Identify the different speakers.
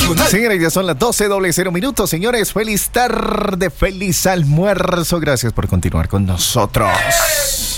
Speaker 1: Nacional.
Speaker 2: Señores, ya son las 12:00 minutos. Señores, feliz tarde, feliz almuerzo. Gracias por continuar con nosotros.